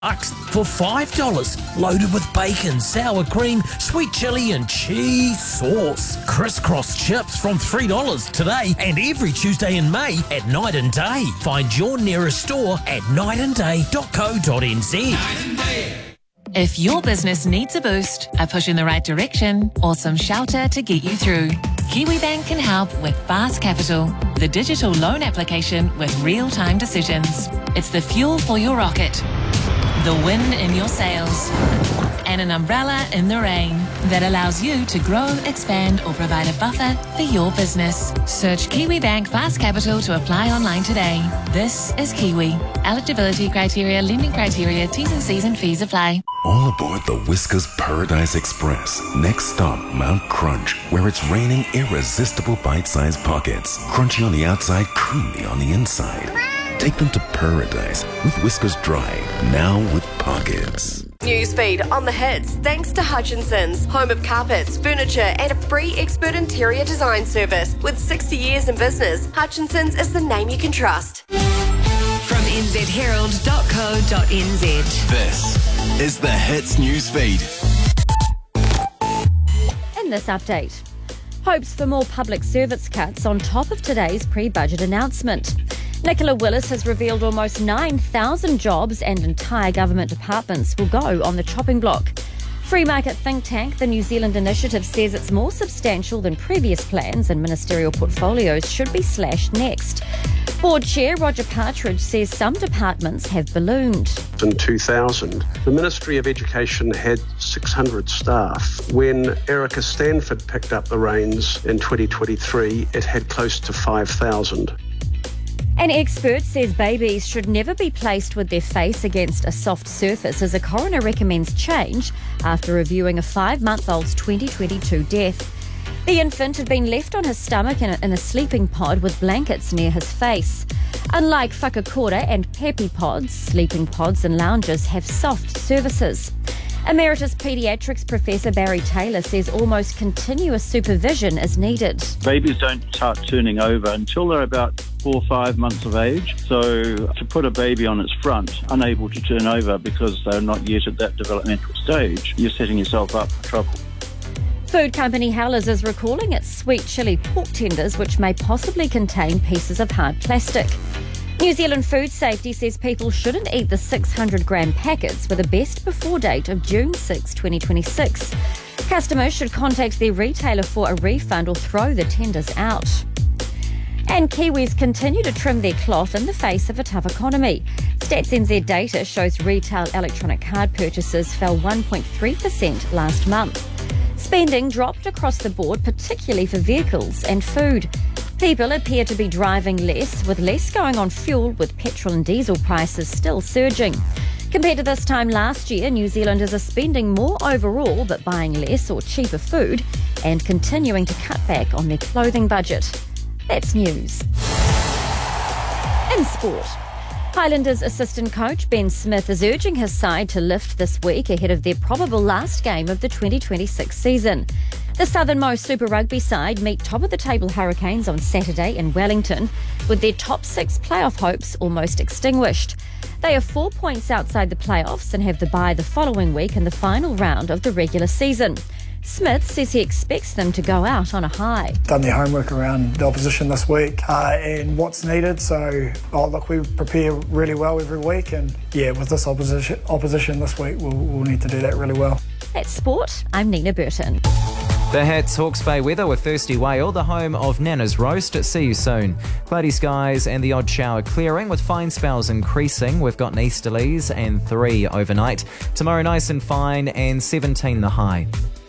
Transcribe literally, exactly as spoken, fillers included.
bucks for five dollars. Loaded with bacon, sour cream, sweet chili and cheese sauce. Crisscross chips from three dollars today and every Tuesday in May at Night and Day. Find your nearest store at night and day dot co dot n z. If your business needs a boost, a push in the right direction, or some shelter to get you through, Kiwibank can help with Fast Capital, the digital loan application with real-time decisions. It's the fuel for your rocket, the wind in your sails, and an umbrella in the rain that allows you to grow, expand, or provide a buffer for your business. Search Kiwibank Fast Capital to apply online today. This is Kiwi. Eligibility criteria, lending criteria, T's and C's and fees apply. All aboard the Whiskers Paradise Express. Next stop, Mount Crunch, where it's raining irresistible bite-sized pockets. Crunchy on the outside, creamy on the inside. Take them to paradise with Whiskers Dry, now with pockets. Newsfeed on the hits thanks to Hutchinson's, home of carpets, furniture and a free expert interior design service. With sixty years in business, Hutchinson's is the name you can trust. From n z herald dot co dot n z. This is the Hits Newsfeed. In this update, hopes for more public service cuts on top of today's pre-budget announcement. Nicola Willis has revealed almost nine thousand jobs and entire government departments will go on the chopping block. Free market think tank The New Zealand Initiative says it's more substantial than previous plans and ministerial portfolios should be slashed next. Board Chair Roger Partridge says some departments have ballooned. In two thousand, the Ministry of Education had six hundred staff. When Erica Stanford picked up the reins in twenty twenty-three, it had close to five thousand. An expert says babies should never be placed with their face against a soft surface as a coroner recommends change after reviewing a five-month-old's twenty twenty-two death. The infant had been left on his stomach in a, in a sleeping pod with blankets near his face. Unlike whakakora and pepe pods, sleeping pods and lounges have soft surfaces. Emeritus Paediatrics Professor Barry Taylor says almost continuous supervision is needed. Babies don't start turning over until they're about four or five months of age. So to put a baby on its front, unable to turn over because they're not yet at that developmental stage, you're setting yourself up for trouble. Food company Howlers is recalling its sweet chilli pork tenders, which may possibly contain pieces of hard plastic. New Zealand Food Safety says people shouldn't eat the six hundred gram packets with a best before date of June sixth, twenty twenty-six. Customers should contact their retailer for a refund or throw the tenders out. And Kiwis continue to trim their cloth in the face of a tough economy. Stats N Z data shows retail electronic card purchases fell one point three percent last month. Spending dropped across the board, particularly for vehicles and food. People appear to be driving less, with less going on fuel, with petrol and diesel prices still surging. Compared to this time last year, New Zealanders are spending more overall but buying less or cheaper food and continuing to cut back on their clothing budget. That's news. In sport, Highlanders assistant coach Ben Smith is urging his side to lift this week ahead of their probable last game of the twenty twenty-six season. The southernmost Super Rugby side meet top-of-the-table Hurricanes on Saturday in Wellington, with their top six playoff hopes almost extinguished. They are four points outside the playoffs and have the bye the following week in the final round of the regular season. Smith says he expects them to go out on a high. Done their homework around the opposition this week uh, and what's needed. So, oh, look, we prepare really well every week, and yeah, with this opposition opposition this week, we'll, we'll need to do that really well. That's sport. I'm Nina Burton. The Hits Hawke's Bay weather with Thirsty Whale, the home of Nana's Roast. See you soon. Cloudy skies and the odd shower clearing with fine spells increasing. We've got easterlies and three overnight. Tomorrow nice and fine and seventeen the high.